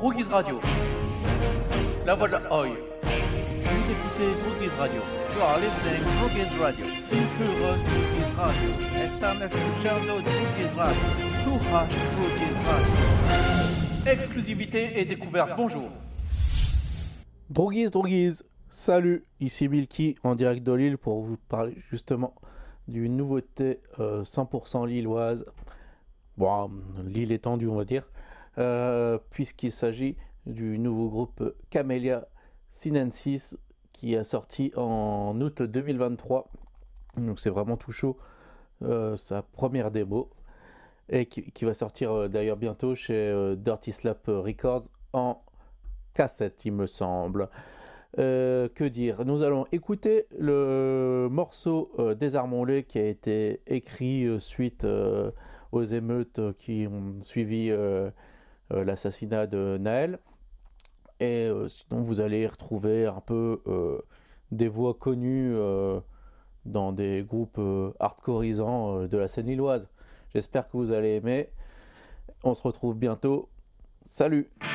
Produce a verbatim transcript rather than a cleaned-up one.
Droguise Radio, la voix de la Oi. Vous écoutez Droguise Radio. You are listening Droguise Radio. Simpura Droguise Radio. Están escuchando Droguise Radio. Suraj Droguise Radio. Exclusivité et découverte. Bonjour. Droguise, Droguise. Salut, ici Milky en direct de Lille pour vous parler justement d'une nouveauté euh, cent pour cent lilloise. Bon, Lille étendue on va dire. Euh, puisqu'il s'agit du nouveau groupe Camellia Sinensis qui a sorti en août deux mille vingt-trois, donc c'est vraiment tout chaud, euh, sa première démo, et qui, qui va sortir euh, d'ailleurs bientôt chez euh, Dirty Slap Records en cassette il me semble. Euh, que dire, nous allons écouter le morceau euh, Désarmons-les qui a été écrit euh, suite euh, aux émeutes euh, qui ont suivi euh, Euh, l'assassinat de Naël, et euh, sinon vous allez retrouver un peu euh, des voix connues euh, dans des groupes euh, hardcoreisants euh, de la scène lilloise. J'espère que vous allez aimer. On se retrouve bientôt. Salut.